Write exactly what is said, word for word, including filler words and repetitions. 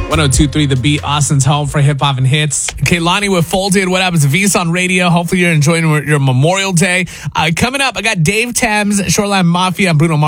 one oh two point three The Beat, Austin's home for hip hop and hits. Kehlani with Folded. What happens? V's on radio. Hopefully you're enjoying your Memorial Day. Uh, coming up, I got Dave Thames, Shoreline Mafia, and Bruno Mars.